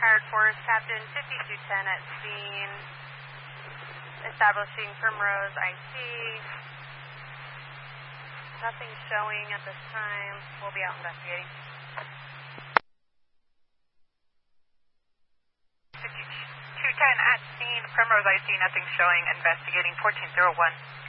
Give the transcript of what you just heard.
Retired Force Captain 5210 at scene. Establishing Primrose IC. Nothing showing at this time. We'll be out investigating. 5210 at scene. Primrose IC, nothing showing. Investigating 1401.